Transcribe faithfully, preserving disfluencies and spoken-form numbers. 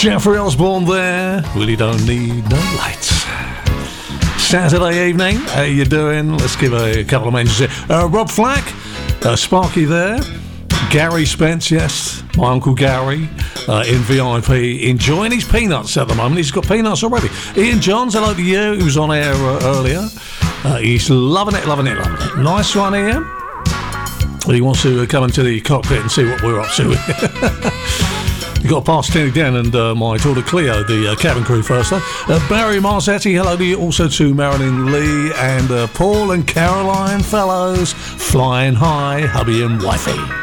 Jeffrey Osborne there. Really don't need no lights. Saturday evening, how you doing? Let's give a couple of mentions here. Uh, Rob Flack, uh, Sparky there. Gary Spence, yes, my Uncle Gary, uh, in V I P, enjoying his peanuts at the moment. He's got peanuts already. Ian Johns, hello to you. He was on air uh, earlier. Uh, he's loving it, loving it, loving it. Nice one, Ian. He wants to uh, come into the cockpit and see what we're up to. You've got to pass Tenny Dan and uh, my daughter Cleo, the uh, cabin crew first. Though. Uh, Barry Marzetti, hello to you. Also to Marilyn Lee and uh, Paul and Caroline Fellows, flying high, hubby and wifey.